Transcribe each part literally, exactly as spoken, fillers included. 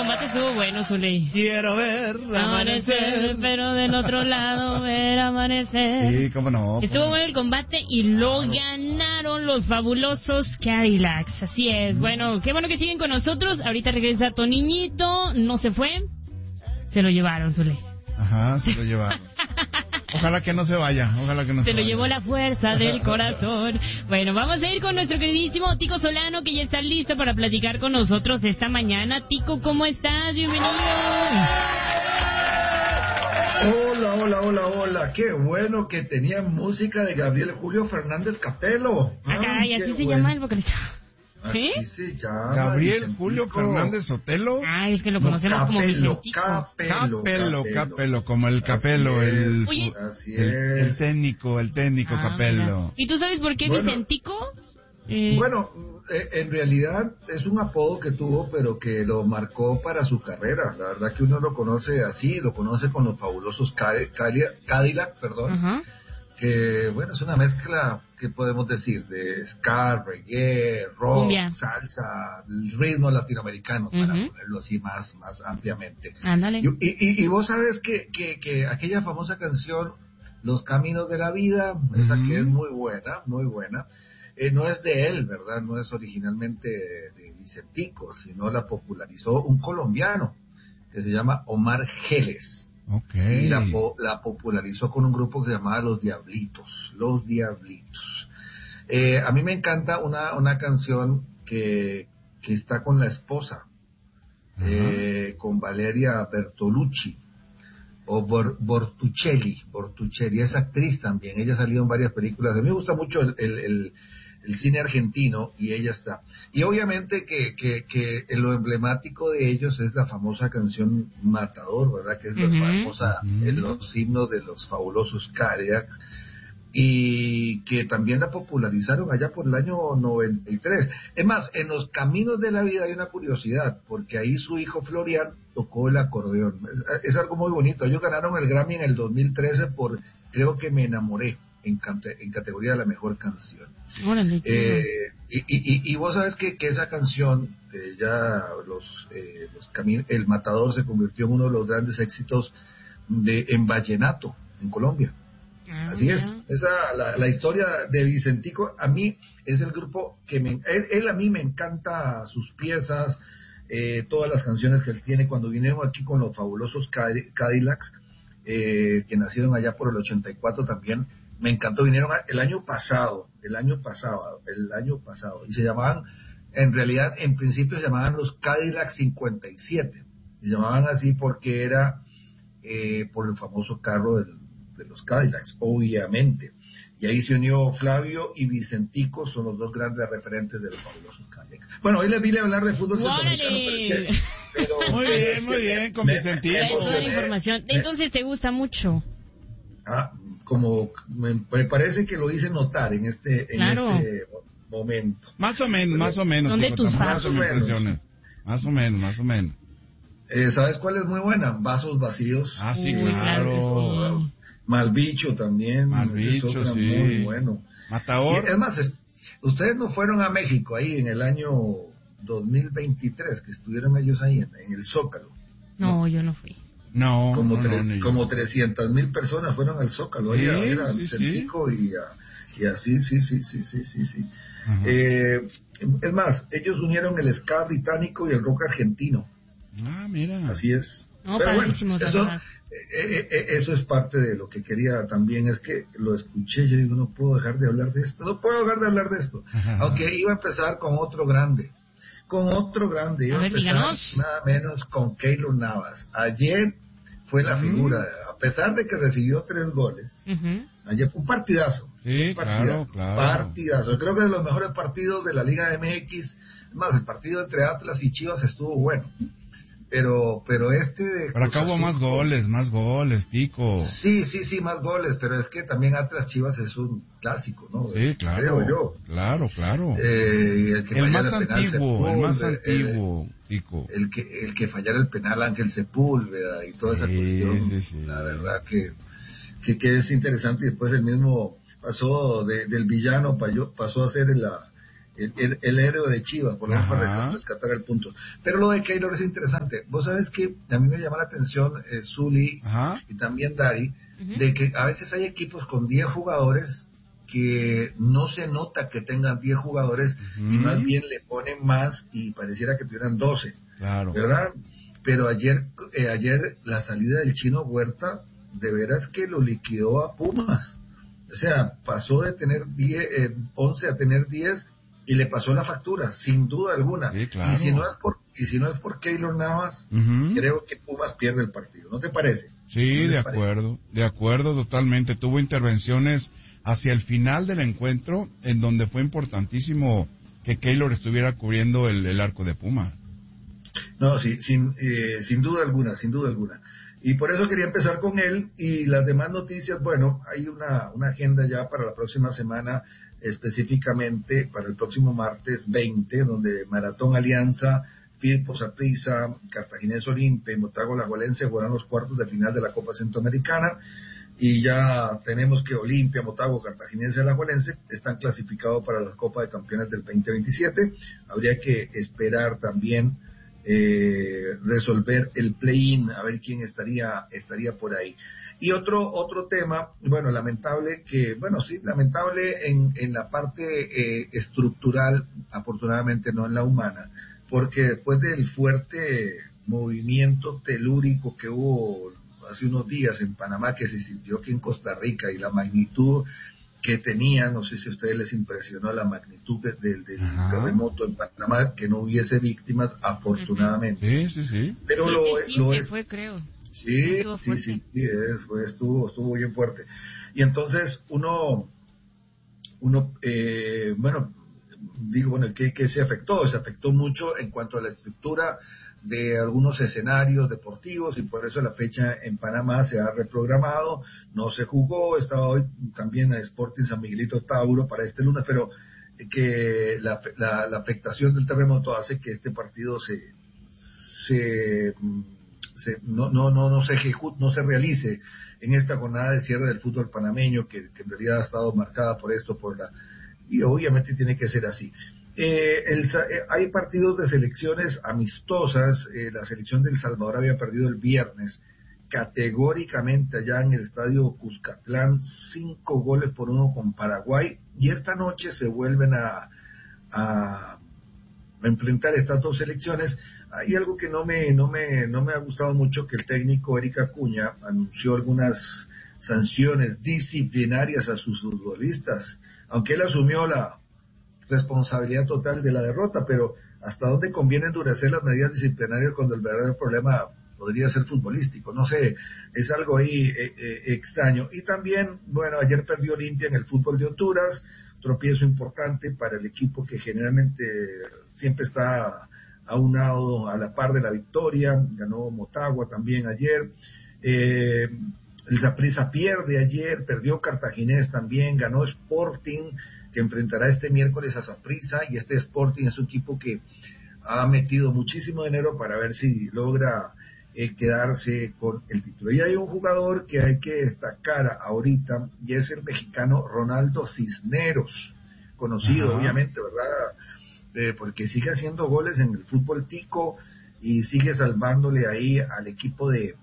combate estuvo bueno, Zuley. Quiero ver amanecer. Amanecer, pero del otro lado ver amanecer. Sí, cómo no. Estuvo bueno el combate y lo ganaron los fabulosos Cadillacs. Así es. Bueno, qué bueno que siguen con nosotros. Ahorita regresa Toniñito. No se fue. Se lo llevaron, Zuley. Ajá, se lo llevaron. Ojalá que no se vaya, ojalá que no se, se lo vaya. llevó la fuerza del corazón. Bueno, vamos a ir con nuestro queridísimo Tico Solano, que ya está listo para platicar con nosotros esta mañana. Tico, ¿cómo estás? Bienvenido. Hola, hola, hola, hola. Qué bueno que tenía música de Gabriel Julio Fernández Capelo. Ah, caray, así se bueno. llama el vocalista. ¿Sí? Así se llama. Gabriel Vicentico. Julio Fernández Sotelo. Ah, es que lo conocemos no, como Capelo, Vicentico. Capelo, Capelo, Capelo, como el Capelo, Así el, es, Oye. así el, el es. técnico, el técnico Ah, Capelo. mira. ¿Y tú sabes por qué Bueno. Vicentico? Eh, Bueno, eh, en realidad es un apodo que tuvo, pero que lo marcó para su carrera. La verdad que uno lo conoce así, lo conoce con los fabulosos Cadi- Cadi- Cadillac, perdón. Ajá. Que bueno, es una mezcla, que podemos decir, de ska, reggae, rock, Cumbia. salsa, el ritmo latinoamericano, para Ujú. ponerlo así más, más ampliamente. Ándale. Y, y, y vos sabes que, que, que aquella famosa canción, Los Caminos de la Vida, esa Ujú. que es muy buena, muy buena, eh, no es de él, ¿verdad? No es originalmente de Vicentico, sino la popularizó un colombiano que se llama Omar Geles. Ok. Y la, po- la popularizó con un grupo que se llamaba Los Diablitos, Los Diablitos. Eh, a mí me encanta una, una canción que, que está con la esposa, Ajá. eh, con Valeria Bertolucci, o Bor- Bortuccelli, Bortuccelli, es actriz también, ella ha salido en varias películas. A mí me gusta mucho el, el, el, el cine argentino y ella está. Y obviamente que, que, que lo emblemático de ellos es la famosa canción Matador, ¿verdad? Que es la Ujú. famosa, Ujú. en los himnos de los fabulosos Cadillacs, y que también la popularizaron allá por el año noventa y tres. Es más, en Los Caminos de la Vida hay una curiosidad, porque ahí su hijo Florian tocó el acordeón. Es, es algo muy bonito. Ellos ganaron el Grammy en el dos mil trece por Creo que me enamoré, en, cante- en categoría de la mejor canción. Órale, qué Eh, y, y, y, y vos sabes que, que esa canción, eh, ya los, eh, los camin- El Matador se convirtió en uno de los grandes éxitos de, en vallenato, en Colombia. Ah, Así es, ya. esa la, la historia de Vicentico, a mí es el grupo que me, él, él a mí me encanta sus piezas, eh, todas las canciones que él tiene. Cuando vinieron aquí con los fabulosos Cadi- Cadillacs, eh, que nacieron allá por el ochenta y cuatro también, me encantó. Vinieron a- el año pasado, el año pasado, el año pasado, y se llamaban, en realidad, en principio se llamaban los Cadillac cincuenta y siete, y se llamaban así porque era eh, por el famoso carro del de los Cadillacs, obviamente. Y ahí se unió Flavio y Vicentico, son los dos grandes referentes de los fabulosos Cadillacs. Bueno, hoy les vine a hablar de fútbol centroamericano, pero, es que- pero- Muy bien, muy bien, con Me- Vicentico. Trae me toda la emocioné. información. Entonces, ¿te gusta mucho? Ah, como me, me parece que lo hice notar en este, en Claro. este momento. Más o menos, más o menos. Son de Tico, tus tampoco fans. se me impresiones. Más o menos, más o menos. Eh, ¿Sabes cuál es muy buena? Vasos Vacíos. Ah, sí, Uy, claro claro. que sí. Malbicho también. Malbicho, ese es otro sí. muy bueno. Y Matador. es más, es- ustedes no fueron a México ahí en el año dos mil veintitrés, que estuvieron ellos ahí en, en el Zócalo. No, yo no fui. No, Como, no, tres- no, ni yo. como trescientas mil personas fueron al Zócalo, Sí, ahí a ver a sí, Vicentico y, a, y así, sí, sí, sí, sí, sí, sí. Ajá. Eh, es más, ellos unieron el ska británico y el rock argentino, Ah, mira. así es. No, Pero bueno, padrísimos, la eso, verdad. eh, eh, eso es parte de lo que quería también, es que lo escuché, yo digo, no puedo dejar de hablar de esto, no puedo dejar de hablar de esto, Ajá. aunque iba a empezar con otro grande, con otro grande, iba A a, ver, empezar díganos. nada menos con Keylor Navas. Ayer fue la Mm. figura, a pesar de que recibió tres goles, Ujú. ayer fue un partidazo. Sí, un claro, claro. Partidazo. Creo que de los mejores partidos de la Liga M X. Es más, el partido entre Atlas y Chivas estuvo bueno. Pero, pero este de Pero acá Cruz hubo Azul- más goles, más goles, Tico. Sí, sí, sí, más goles, pero es que también Atlas Chivas es un clásico, ¿no? Sí, claro. Creo yo. Claro, claro. Eh, y el que el fallara más el penal antiguo, el más Sepúlveda, antiguo, Tico. El, el que, el que fallara el penal Ángel Sepúlveda y toda esa Sí, cuestión. sí, sí. La verdad que, que, que es interesante. Y después el mismo pasó de- del villano, payo- pasó a ser la, el, el, el héroe de Chivas, por lo menos para rescatar el punto. Pero lo de Keylor es interesante. Vos sabes que a mí me llama la atención, eh, Zuli y también Dari, uh-huh. de que a veces hay equipos con diez jugadores que no se nota que tengan diez jugadores uh-huh. y más bien le ponen más y pareciera que tuvieran doce, claro. ¿verdad? Pero ayer, eh, ayer la salida del Chino Huerta, de veras que lo liquidó a Pumas. O sea, pasó de tener diez, eh, once a tener diez y le pasó la factura, sin duda alguna. Sí, claro. Y si no es por y si no es por Keylor Navas, uh-huh. creo que Pumas pierde el partido. ¿No te parece? Sí, ¿No de acuerdo, parece? de acuerdo totalmente. Tuvo intervenciones hacia el final del encuentro en donde fue importantísimo que Keylor estuviera cubriendo el, el arco de Pumas. No, sí, sin, eh, sin duda alguna, sin duda alguna. Y por eso quería empezar con él y las demás noticias. Bueno, hay una, una agenda ya para la próxima semana, específicamente para el próximo martes veinte, donde Maratón Alianza, Firpo Saprissa, Cartaginés Olimpia y Motagua Alajuelense jugarán los cuartos de final de la Copa Centroamericana. Y ya tenemos que Olimpia, Motagua, Cartaginés y Alajuelense están clasificados para la Copa de Campeones del veinte veintisiete. Habría que esperar también Eh, resolver el play-in, a ver quién estaría estaría por ahí. Y otro otro tema, bueno, lamentable que, bueno, sí, lamentable en, en la parte eh, estructural, afortunadamente no en la humana, porque después del fuerte movimiento telúrico que hubo hace unos días en Panamá, que se sintió aquí en Costa Rica, y la magnitud que tenía, no sé si a ustedes les impresionó la magnitud del, del, del terremoto en Panamá, que no hubiese víctimas, afortunadamente. Sí, sí, sí. Pero sí, lo, sí, lo se es, fue, creo. Sí, sí, sí, sí, es, fue, estuvo, estuvo bien fuerte. Y entonces uno, uno, eh, bueno, digo, bueno, ¿qué, qué se afectó? Se afectó mucho en cuanto a la estructura de algunos escenarios deportivos, y por eso la fecha en Panamá se ha reprogramado, no se jugó, estaba hoy también el Sporting San Miguelito Tauro para este lunes, pero que la, la, la afectación del terremoto hace que este partido se, se, se no, no, no, no se ejecute, no se realice en esta jornada de cierre del fútbol panameño, que, que en realidad ha estado marcada por esto, por la, y obviamente tiene que ser así. Eh, el, eh, hay partidos de selecciones amistosas. Eh, la selección de El Salvador había perdido el viernes categóricamente allá en el estadio Cuscatlán, cinco goles por uno con Paraguay, y esta noche se vuelven a, a, a enfrentar estas dos selecciones. Hay algo que no me, no me, no me ha gustado mucho, que el técnico Eric Acuña anunció algunas sanciones disciplinarias a sus futbolistas, aunque él asumió la responsabilidad total de la derrota, pero ¿hasta dónde conviene endurecer las medidas disciplinarias cuando el verdadero problema podría ser futbolístico? No sé, es algo ahí eh, eh, extraño. Y también, bueno, ayer perdió Olimpia en el fútbol de Honduras, tropiezo importante para el equipo que generalmente siempre está aunado a la par de la victoria. Ganó Motagua también ayer. Eh, el Saprissa pierde ayer, perdió Cartaginés también, ganó Sporting, que enfrentará este miércoles a Saprissa, y este Sporting es un equipo que ha metido muchísimo dinero para ver si logra eh, quedarse con el título. Y hay un jugador que hay que destacar ahorita, y es el mexicano Ronaldo Cisneros, conocido Ajá. obviamente, ¿verdad? Eh, porque sigue haciendo goles en el fútbol tico y sigue salvándole ahí al equipo de,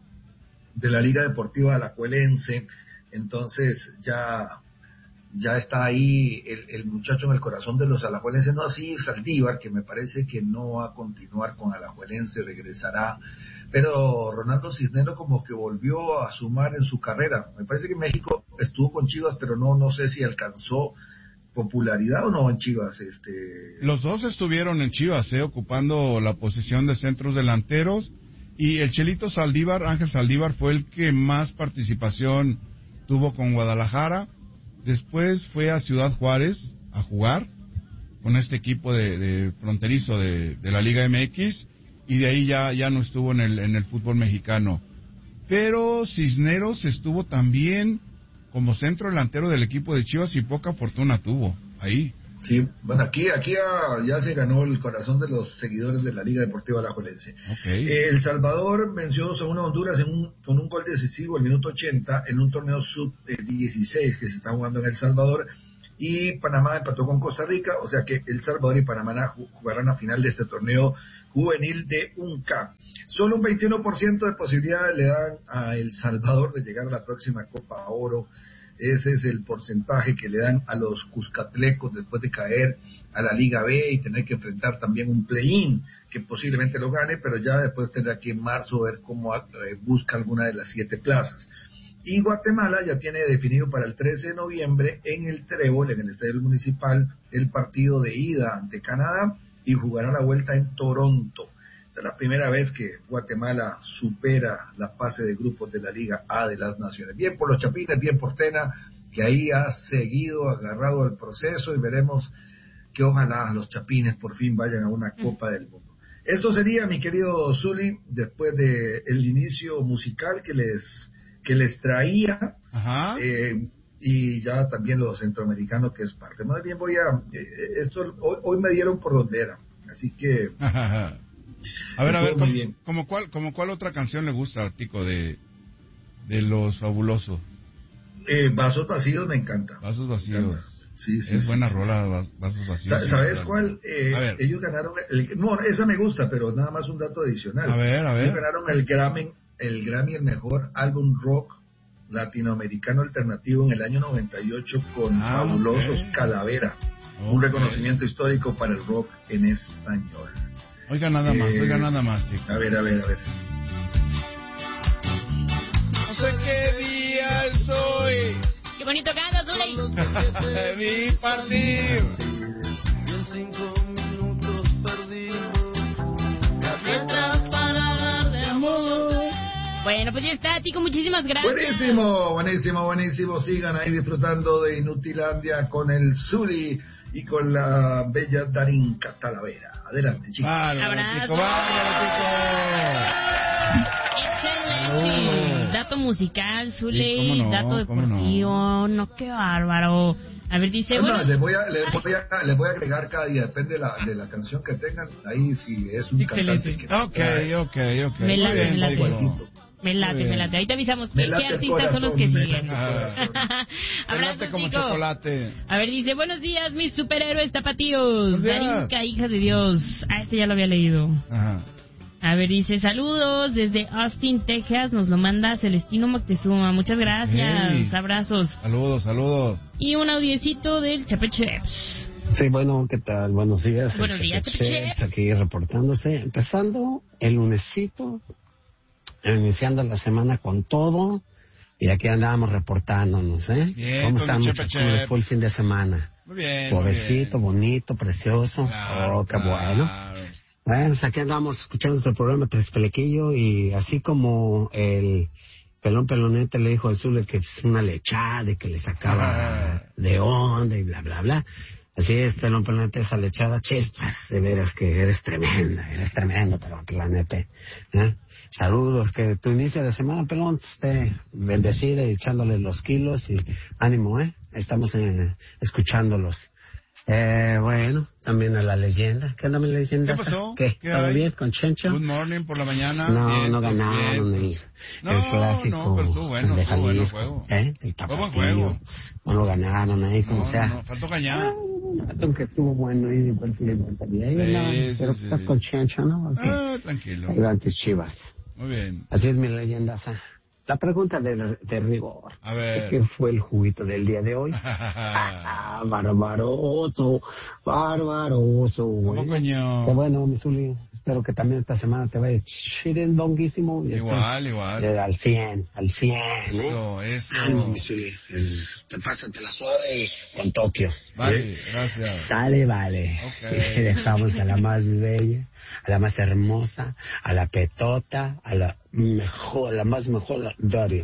de la Liga Deportiva Alajuelense. Entonces ya... ya está ahí el, el muchacho en el corazón de los alajuelenses, no así Saldívar, que me parece que no va a continuar con Alajuelense, regresará, pero Ronaldo Cisneros como que volvió a sumar en su carrera. Me parece que México estuvo con Chivas, pero no, no sé si alcanzó popularidad o no en Chivas. Este... Los dos estuvieron en Chivas, eh, ocupando la posición de centros delanteros, y el Chelito Saldívar, Ángel Saldívar, fue el que más participación tuvo con Guadalajara. Después fue a Ciudad Juárez a jugar con este equipo de, de fronterizo de, de la Liga M X, y de ahí ya, ya no estuvo en el, en el fútbol mexicano. Pero Cisneros estuvo también como centro delantero del equipo de Chivas y poca fortuna tuvo ahí. Sí, bueno, aquí aquí ya, ya se ganó el corazón de los seguidores de la Liga Deportiva Alajuelense. Okay. Eh, El Salvador venció dos a uno a Honduras en un, con un gol decisivo al minuto ochenta en un torneo sub dieciséis que se está jugando en El Salvador, y Panamá empató con Costa Rica, o sea que El Salvador y Panamá jugarán la final de este torneo juvenil de UNCAP. Solo un veintiuno por ciento de posibilidades le dan a El Salvador de llegar a la próxima Copa Oro. Ese es el porcentaje que le dan a los cuscatlecos después de caer a la Liga B y tener que enfrentar también un play-in que posiblemente lo gane, pero ya después tendrá que en marzo ver cómo eh, busca alguna de las siete plazas. Y Guatemala ya tiene definido para el trece de noviembre en el Trébol, en el Estadio Municipal, el partido de ida ante Canadá y jugará la vuelta en Toronto. Es la primera vez que Guatemala supera la fase de grupos de la Liga A de las Naciones. Bien por los Chapines, bien por Tena, que ahí ha seguido agarrado el proceso y veremos que ojalá los Chapines por fin vayan a una Copa del Mundo. Esto sería, mi querido Zuli, después de el inicio musical que les que les traía, eh, y ya también los centroamericanos, que es parte. Más bien voy a, eh, esto hoy, hoy me dieron por donde era, así que... A ver, a ver, ¿cómo, como cuál, como cuál otra canción le gusta al Tico de, de Los Fabulosos? Eh, Vasos Vacíos me encanta. Vasos Vacíos. Sí, sí, es sí, buena sí, rola, sí. Vasos Vacíos. ¿Sabes sí, cuál? Eh, ellos ganaron, el, no, esa me gusta, pero nada más un dato adicional. A ver, a ver. Ellos ganaron el Grammy, el Grammy, el mejor álbum rock latinoamericano alternativo en el año noventa y ocho con ah, Fabulosos okay. Calavera. Okay. Un reconocimiento histórico para el rock en español. Oiga nada más, eh, oiga nada más. Sí. A ver, a ver, a ver. No sé qué día es hoy. Qué bonito canto, Zuli. Vi partir. Y en cinco minutos perdidos. Mientras para hablar de amor. Bueno, pues ya está, Tico, muchísimas gracias. Buenísimo, buenísimo, buenísimo. Sigan ahí disfrutando de Inutilandia con el Zuli y con la bella Darinka Talavera. Adelante, chicos. Vale, abrazo. Excelente. Dato musical, Zuli, sí, no, dato deportivo. No? no, qué bárbaro. A ver, dice... No, bueno, no, les, voy a, les, voy a, les voy a agregar cada día, depende de la, de la canción que tengan. Ahí si es un excelente. cantante. Que ok, ok, ok. Me late, bien, me late. Igualito. Me late, me late. Ahí te avisamos me qué artistas corazón, son los que siguen. Abrazo como Tico. Chocolate. A ver, dice, buenos días, mis superhéroes tapatíos. Darinka, hija de Dios. Ah, este ya lo había leído. Ajá. A ver, dice, saludos desde Austin, Texas. Nos lo manda Celestino Moctezuma. Muchas gracias. Hey. Abrazos. Saludos, saludos. Y un audiecito del Chapecheps. Sí, bueno, ¿qué tal? Buenos días. Buenos días, Chapecheps. Aquí reportándose. Empezando el lunesito. Iniciando la semana con todo, y aquí andábamos reportándonos, ¿eh? Bien, ¿cómo están, muchachos? ¿Cómo les fue el fin de semana? Muy bien, Suavecito, muy bien. Bonito, precioso. Claro, oh, qué claro. bueno. Bueno, pues aquí andamos escuchando este programa Tres Pelequillo, y así como el Pelón Pelonete le dijo a Zule que es una lechada y que le sacaba de onda y bla, bla, bla. Así es, Pelón Pelonete, esa lechada, chispas, de veras que eres tremenda, eres tremendo, Pelón Pelonete, ¿eh? Saludos, que tu inicio de semana, Pelón, esté bendecida y echándole los kilos, y ánimo, ¿eh? Estamos eh, escuchándolos. Eh, bueno, también a la leyenda. ¿Qué onda mi leyenda? ¿Qué pasó? ¿Qué? ¿Qué ¿Todo hay? bien con Chencho? Good morning por la mañana. No, bien, no ganaron bien. el, no, el clásico no, pero estuvo bueno, de estuvo bueno el Jalisco, juego. ¿eh? El Tapatío. No lo ganaron ahí, como no, sea. No, no, faltó cañar. Aunque estuvo bueno y igual que el sí, pero sí, estás sí. con Chencho, ¿no? Okay. Ah, tranquilo. Ahí van tus Chivas. Muy bien. Así es mi leyenda. La pregunta de, de rigor. A ver. ¿Qué fue el juguito del día de hoy? ah, barbaroso, barbaroso. ¿Cómo coño? Qué bueno, mi Zuli. Espero que también esta semana te vaya chirendonguísimo. Igual, igual. Eh, al cien, al cien. Eso, ¿eh? eso. Ah, no, mi Zuli. Te pásate la suave con Tokio. Vale, ¿eh? gracias. Sale, vale. Okay. Dejamos a la más bella, a la más hermosa, a la petota, a la mejor, la más mejor, Dori,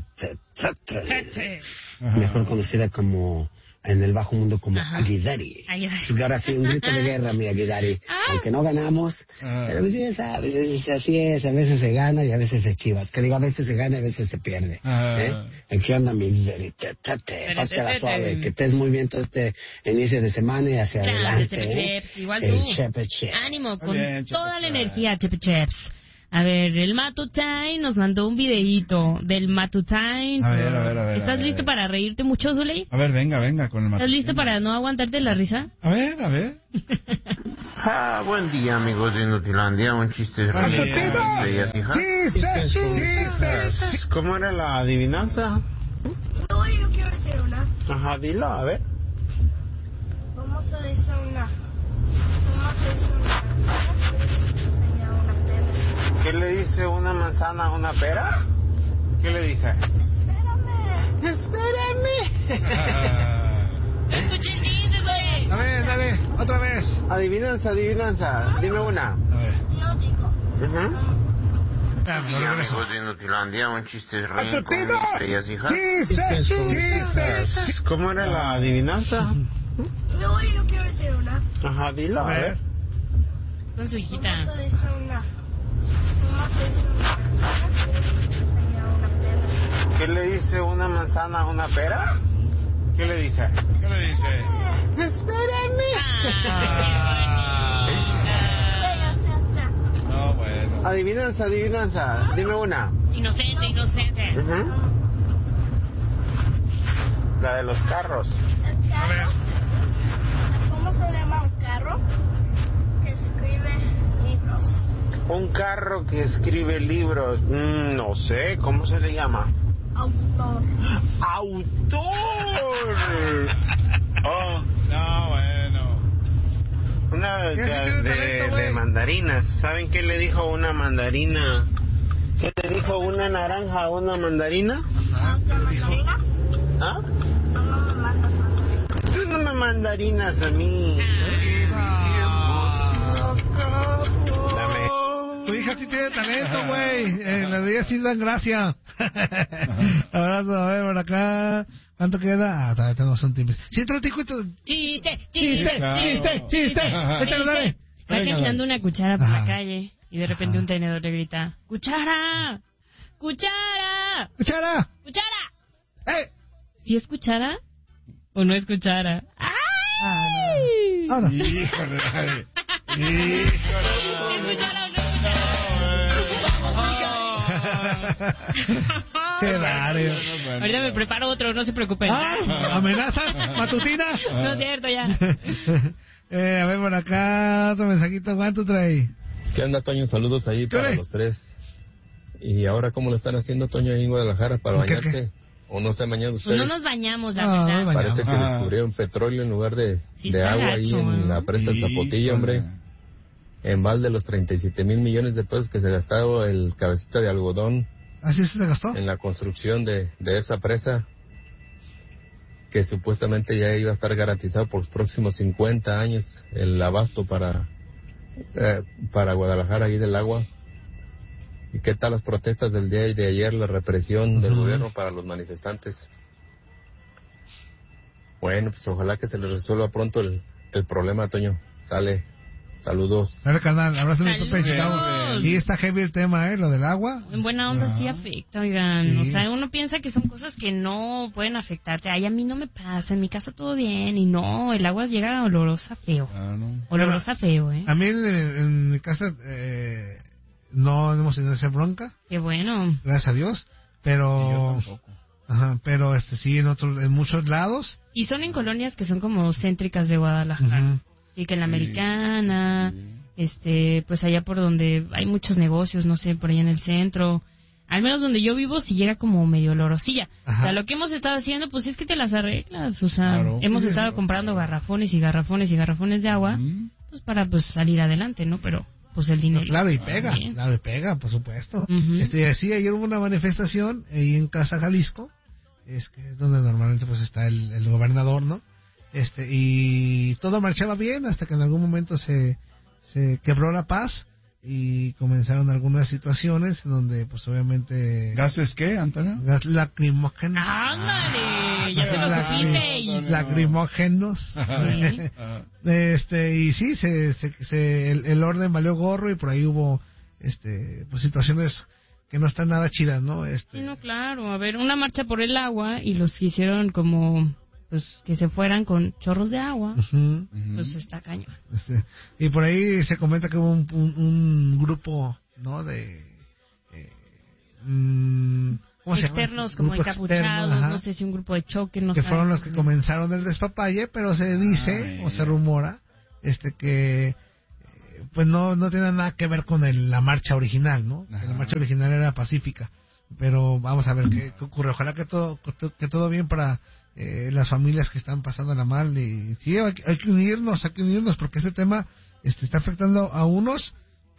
mejor conocida como en el bajo mundo como Aguidari. Ahora sí, un grito de guerra, mi Aguidari. Ah. Aunque no ganamos, ah. pero pues, a veces así es, a veces se gana y a veces se chivas. Que digo, a veces se gana y a veces se pierde. Ah. ¿Eh? ¿Qué onda, mi Aguidari? Pásala suave, que estés muy bien todo este inicio de semana y hacia Gracias, adelante. Chepe ¿eh? Cheps, igual el tú. Chepe Cheps. Ánimo, con bien, toda Chepe la energía, Chepe Cheps. A ver, el Matutine nos mandó un videíto del Matutine. A ver, a ver, a ver. ¿Estás a ver. listo para reírte mucho, Zuley? A ver, venga, venga con el ¿Estás Matutine. listo para no aguantarte la risa? A ver, a ver. Ah, buen día, amigos de Inutilandia. Un chiste Buen rápido. día. Bellas hijas. ¡Chistes! ¡Chistes! ¿Cómo era la adivinanza? No, yo quiero decir una. Ajá, dilo, a ver. ¿Cómo se dice una? ¿Cómo se dice una? Tenía una pera. ¿Qué le dice una manzana a una pera? ¿Qué le dice? Espérame. Espérame. Escuché el chiste, güey. A ver, dale, otra vez. Adivinanza, adivinanza. Dime una. A ver. No digo. Ujú. Ah, Buen no día, regreso. amigos de Inutilandia. Un chiste rico con mis bellas hijas. ¡Chistes! ¡Chistes! ¿Cómo era la adivinanza? No, yo quiero decir una. Ajá, dilo, a ver. Con su ¿Cómo hijita. se dice una? ¿Cómo se dice una? Tenía una pera. ¿Qué le dice una manzana a una pera? ¿Qué le dice? ¿Qué le dice? Espérame. Ah, Bella Santa. No, bueno. Adivinanza, adivinanza. Dime una. inocente, inocente. Ujú. La de los carros. El carro. ¿Cómo se llama un carro que escribe libros? Un carro que escribe libros. Mm, no sé, ¿cómo se le llama? Autor. ¡Autor! Oh, No, bueno. una de, Ya sí tiene de- talento, güey. de mandarinas. ¿Saben qué le dijo una mandarina? ¿Qué le dijo una naranja a una mandarina? Ah, ¿qué le dijo? ¿Mandarina? ¿Ah? No, no me mandas mandarina. Tú no me mandarinas a mí. Dame. Tu hija sí tiene talento, güey. En las días sí dan gracia. Abrazo, a ver, por acá. ¿Cuánto queda? Ah, todavía tenemos un tiempo. Sí, te lo digo. Chiste, Chiste, chiste, chiste. chiste. Échale, dale. Va Venga, caminando dale. una cuchara por la Ajá. calle y de repente Ajá. un tenedor le grita: ¡Cuchara! ¡Cuchara! ¡Cuchara! ¡Cuchara! ¡Eh! ¿Sí es cuchara o no es cuchara? ¡Ay! Ah, no. Híjole, ay. ¿Es Híjole. cuchara o no es cuchara? Qué raro. Ahorita me preparo otro, no se preocupen. Ah, ¿amenazas matutinas? No es cierto, ya. eh, a ver, por acá, otro mensajito. ¿Cuánto trae? ¿Qué onda, Toño? Saludos ahí ¿Qué para ole? los tres. ¿Y ahora cómo lo están haciendo, Toño, ahí en Guadalajara para ¿Qué, bañarse? ¿O no se han bañado Pues ustedes? no nos bañamos, la No, no verdad. nos Parece que Ah. descubrieron petróleo en lugar de, Sí de está agua ahí gacho, en ¿eh? la presa del Zapotillo, hombre. En vez de los treinta y siete mil millones de pesos que se gastó el cabecita de algodón ¿Así se te gastó? en la construcción de, de esa presa, que supuestamente ya iba a estar garantizado por los próximos cincuenta años el abasto para, eh, para Guadalajara ahí del agua. ¿Y qué tal las protestas del día de ayer, la represión del Ujú. gobierno para los manifestantes? Bueno, pues ojalá que se le resuelva pronto el, el problema, Toño. Sale. Saludos. Dale, carnal, abrazo mi papá en Chicago. Saludos. Y está heavy el tema, ¿eh? Lo del agua. En buena onda sí Ah. afecta, oigan. Sí. O sea, uno piensa que son cosas que no pueden afectarte. Ay, a mí no me pasa, en mi casa todo bien. Y no, el agua llega olorosa feo. Ah, no. Olorosa feo, ¿eh? A mí en, en mi casa eh, no hemos tenido esa bronca, Qué bueno. gracias a Dios. Y yo Pero, tampoco. ajá, pero este sí, en otros, en muchos lados. Y son en colonias que son como céntricas de Guadalajara. Ujú. Y que en la Sí, Americana, sí. este, pues allá por donde hay muchos negocios, no sé, por allá en el centro. Al menos donde yo vivo sí llega como medio olorosilla. Ajá. O sea, lo que hemos estado haciendo, pues es que te las arreglas. O sea, Claro. hemos Sí, sí, estado sí. comprando garrafones y garrafones y garrafones de agua, Mm. pues para pues salir adelante, ¿no? Pero pues el No, dinero. claro, y pega, También. claro, y pega, por supuesto. Ujú. Este, sí, ayer hubo una manifestación ahí en Casa Jalisco, es que es donde normalmente pues está el, el gobernador, ¿no? Este, y todo marchaba bien hasta que en algún momento se, se quebró la paz y comenzaron algunas situaciones donde pues obviamente ¿Gases qué, Antonio? gas lacrimógenos. ¡Ándale! Ya te lo Lacri- supiste. y- lacrimógenos. Sí. Ah, Este, y sí, se, se, se- el, el orden valió gorro y por ahí hubo este pues situaciones que no están nada chidas, ¿no? Este, Sí, no, claro. A ver, una marcha por el agua y los quisieron como, pues, que se fueran con chorros de agua. ujú, ujú. Pues está cañón. este, y por ahí se comenta que hubo un, un, un grupo, ¿no? De mmm, ¿cómo se externos llama? como Grupo encapuchados, externo, no sé si un grupo de choque, no que sabe. fueron los que comenzaron el despapalle, pero se dice Ah, o se rumora este que eh, pues no no tiene nada que ver con el- la marcha original, ¿no? Que la marcha original era pacífica, pero vamos a ver qué, qué ocurre. Ojalá que todo que todo, que todo bien para eh, las familias que están pasándola mal, y sí, hay, que- hay que unirnos, hay que unirnos porque este tema este está afectando a unos,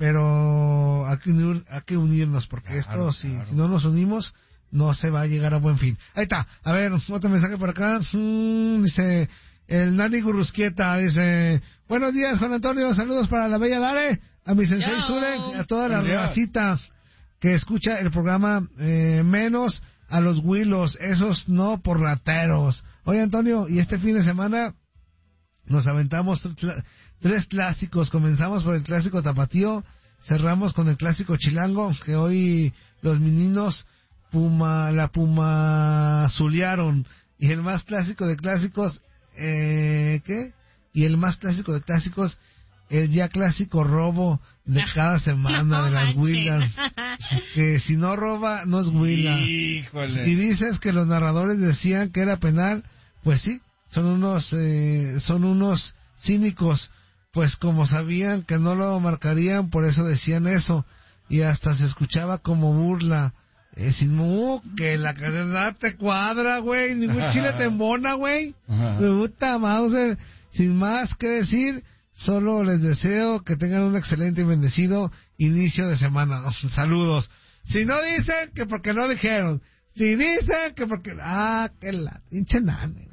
pero hay que, unir- hay que unirnos porque Claro, esto si, claro. si no nos unimos no se va a llegar a buen fin. Ahí está, a ver, otro mensaje por acá. Mm, dice el Nani Gurrusquieta, dice, buenos días Juan Antonio, saludos para la bella Dare, a mi sensei Yo. Sure y a toda la Buenos días. racita que escucha el programa, eh, menos a los Willos, esos no por rateros. Oye Antonio, y este fin de semana nos aventamos tres, cla- tres clásicos. Comenzamos por el clásico tapatío, cerramos con el clásico chilango, que hoy los meninos Puma, la Puma zulearon. Y el más clásico de clásicos, eh, ¿qué? Y el más clásico de clásicos, el ya clásico robo de cada semana No de las manches. Willas. Que si no roba, no es Willa. Híjole. Y dices que los narradores decían que era penal, pues sí, son unos eh, son unos cínicos, pues como sabían que no lo marcarían, por eso decían eso, y hasta se escuchaba como burla. Eh, sin mu, que la cadena te cuadra, güey, ningún chile te embona, güey. Ajá. Puta Mauser, sin más que decir, solo les deseo que tengan un excelente y bendecido inicio de semana. Saludos. Si no dicen, que porque no dijeron. Si dicen, que porque... Ah, que la pinche nane.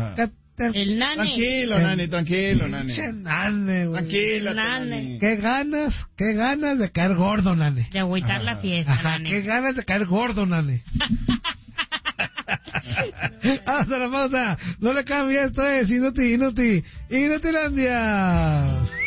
El nane. Tranquilo, Nani, tranquilo, Nani. Pinche nane, güey. Tranquila, Nane. Nani. Qué ganas, qué ganas de caer gordo, nane. De agüitar la fiesta, Ajá, nane. qué ganas de caer gordo, nane. Hasta la pausa. No le cambie, esto es Inútil, Inútil, Inutilandia.